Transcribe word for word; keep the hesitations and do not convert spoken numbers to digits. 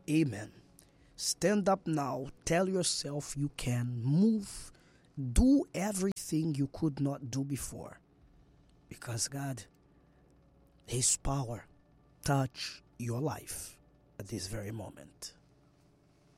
Amen. Stand up now. Tell yourself you can move. Do everything you could not do before. Because God, His power touch your life at this very moment.